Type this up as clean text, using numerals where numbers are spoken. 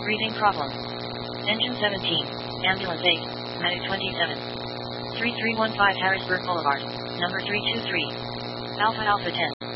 breathing problem. Engine 17, Ambulance 8, Medic 27. 3315 Harrisburg Boulevard, number 323. Alpha Alpha 10.